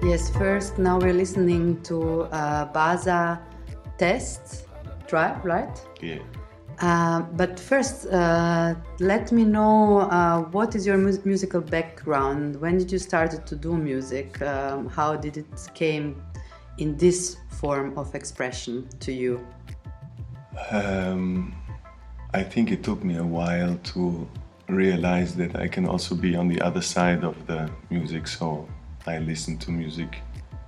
Yes, first now we're listening to Baza Test, right? Yeah. But first, let me know what is your musical background? When did you started to do music? How did it came in this form of expression to you? I think it took me a while to realize that I can also be on the other side of the music. So I listen to music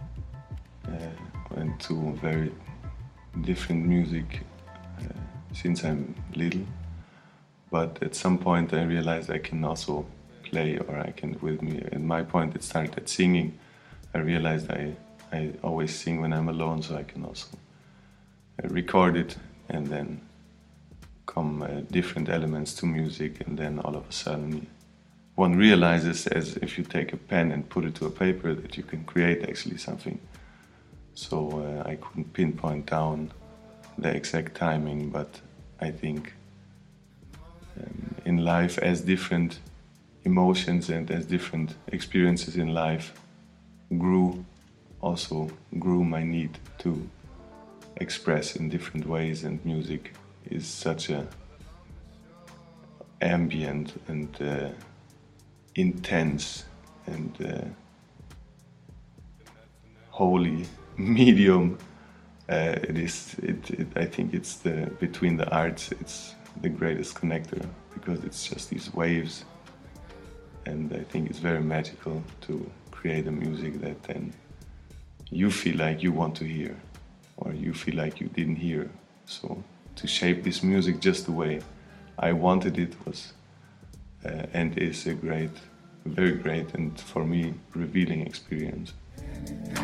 and to very different music since I'm little. But at some point I realized I can also play, or I can with me. At my point it started at singing. I realized I always sing when I'm alone, so I can also record it, and then come different elements to music, and then all of a sudden one realizes, as if you take a pen and put it to a paper, that you can create actually something. So I couldn't pinpoint down the exact timing, but I think in life, as different emotions and as different experiences in life grew my need to express in different ways, and music is such a ambient and intense and holy medium. I think it's between the arts, it's the greatest connector, because it's just these waves, and I think it's very magical to create a music that then you feel like you want to hear, or you feel like you didn't hear. So to shape this music just the way I wanted it was and is a very great, and for me revealing experience.